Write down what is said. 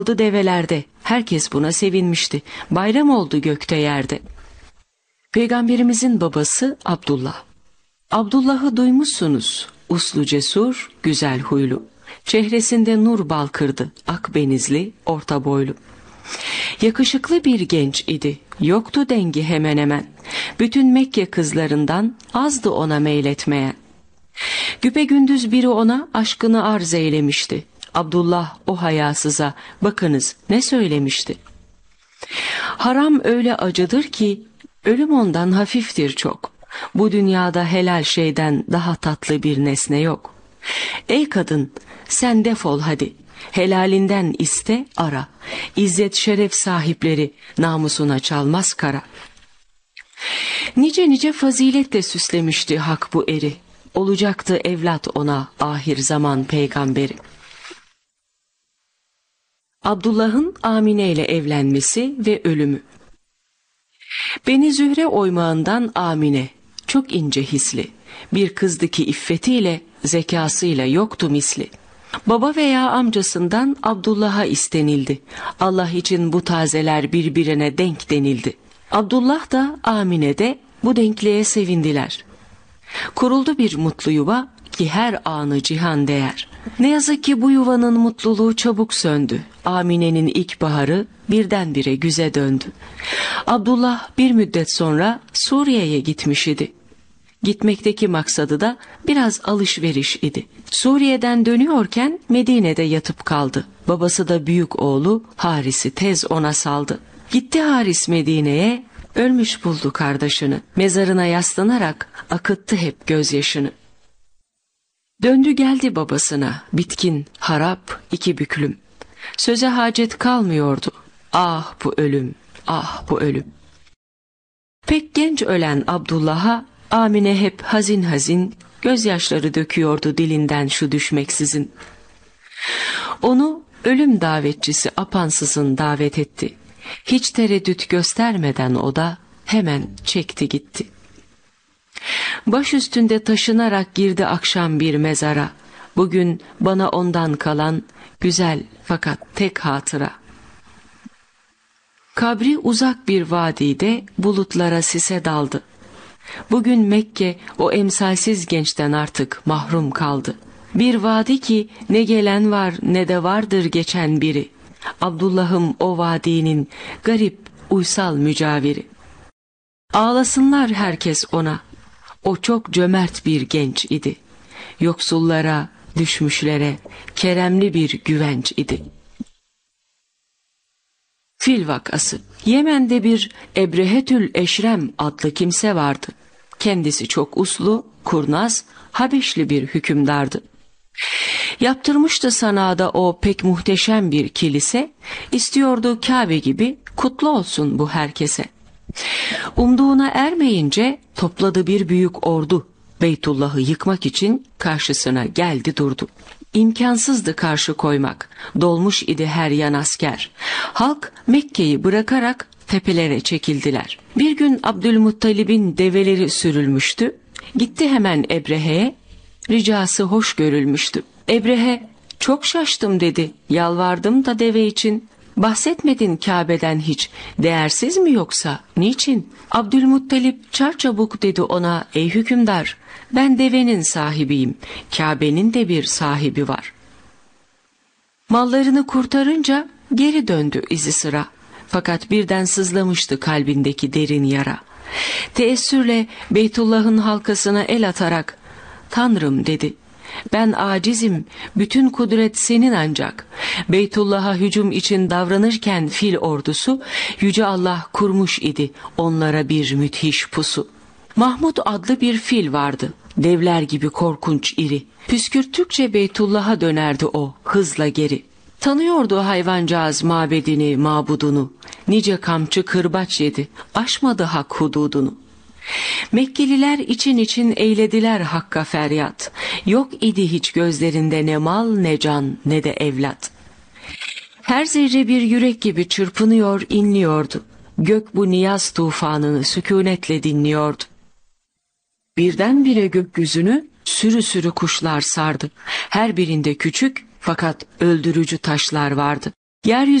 develerde. Herkes buna sevinmişti. Bayram oldu gökte yerde. Peygamberimizin babası Abdullah. Abdullah'ı duymuşsunuz. Uslu cesur, güzel huylu. Çehresinde nur balkırdı. Akbenizli, orta boylu. Yakışıklı bir genç idi. Yoktu dengi hemen hemen. Bütün Mekke kızlarından azdı ona meyletmeyen. Güpegündüz biri ona aşkını arz eylemişti. Abdullah o hayasıza bakınız ne söylemişti. Haram öyle acıdır ki ölüm ondan hafiftir çok. Bu dünyada helal şeyden daha tatlı bir nesne yok. Ey kadın sen defol hadi. Helalinden iste ara. İzzet şeref sahipleri namusuna çalmaz kara. Nice nice faziletle süslemişti hak bu eri. Olacaktı evlat ona ahir zaman peygamberi. Abdullah'ın Amine ile evlenmesi ve ölümü. Beni Zühre oymağından Amine, çok ince hisli, bir kızdı ki iffetiyle, zekasıyla yoktu misli. Baba veya amcasından Abdullah'a istenildi. Allah için bu tazeler birbirine denk denildi. Abdullah da Amine de bu denkliğe sevindiler. Kuruldu bir mutlu yuva ki her anı cihan değer. Ne yazık ki bu yuvanın mutluluğu çabuk söndü. Amine'nin ilkbaharı birdenbire güze döndü. Abdullah bir müddet sonra Suriye'ye gitmiş idi. Gitmekteki maksadı da biraz alışveriş idi. Suriye'den dönüyorken Medine'de yatıp kaldı. Babası da büyük oğlu Haris'i tez ona saldı. Gitti Haris Medine'ye, ölmüş buldu kardeşini. Mezarına yaslanarak akıttı hep gözyaşını. Döndü geldi babasına, bitkin, harap, iki büklüm. Söze hacet kalmıyordu. Ah bu ölüm, ah bu ölüm. Pek genç ölen Abdullah'a Amine hep hazin hazin gözyaşları döküyordu dilinden şu düşmeksizin. Onu ölüm davetçisi apansızın davet etti. Hiç tereddüt göstermeden o da hemen çekti gitti. Baş üstünde taşınarak girdi akşam bir mezara. Bugün bana ondan kalan güzel fakat tek hatıra. Kabri uzak bir vadide bulutlara sise daldı. Bugün Mekke o emsalsiz gençten artık mahrum kaldı. Bir vadi ki ne gelen var ne de vardır geçen biri. Abdullah'ım o vadinin garip uysal mücaviri. Ağlasınlar herkes ona. O çok cömert bir genç idi. Yoksullara, düşmüşlere keremli bir güvenç idi. Fil vakası. Yemen'de bir Ebrehetül Eşrem adlı kimse vardı. Kendisi çok uslu, kurnaz, Habeşli bir hükümdardı. Yaptırmıştı sanada o pek muhteşem bir kilise, istiyordu Kabe gibi kutlu olsun bu herkese. Umduğuna ermeyince topladı bir büyük ordu. Beytullah'ı yıkmak için karşısına geldi durdu. İmkansızdı karşı koymak. Dolmuş idi her yan asker. Halk Mekke'yi bırakarak tepelere çekildiler. Bir gün Abdülmuttalib'in develeri sürülmüştü. Gitti hemen Ebrehe'ye. Ricası hoş görülmüştü. Ebrehe, çok şaştım dedi. Yalvardım da deve için. Bahsetmedin Kabe'den hiç. Değersiz mi yoksa? Niçin? Abdülmuttalip çarçabuk dedi ona, ey hükümdar. Ben devenin sahibiyim. Kabe'nin de bir sahibi var. Mallarını kurtarınca geri döndü izi sıra. Fakat birden sızlamıştı kalbindeki derin yara. Teessürle Beytullah'ın halkasına el atarak, Tanrım dedi. Ben acizim, bütün kudret senin ancak. Beytullah'a hücum için davranırken fil ordusu, Yüce Allah kurmuş idi onlara bir müthiş pusu. Mahmud adlı bir fil vardı, devler gibi korkunç iri. Püskürttükçe Beytullah'a dönerdi o hızla geri. Tanıyordu hayvancağız mabedini, mabudunu. Nice kamçı kırbaç yedi, aşmadı hak hududunu. Mekkeliler için için eylediler Hakk'a feryat. Yok idi hiç gözlerinde ne mal ne can ne de evlat. Her zerre bir yürek gibi çırpınıyor inliyordu. Gök bu niyaz tufanını sükunetle dinliyordu. Birdenbire gökyüzünü sürü sürü kuşlar sardı. Her birinde küçük fakat öldürücü taşlar vardı. Yeryüzü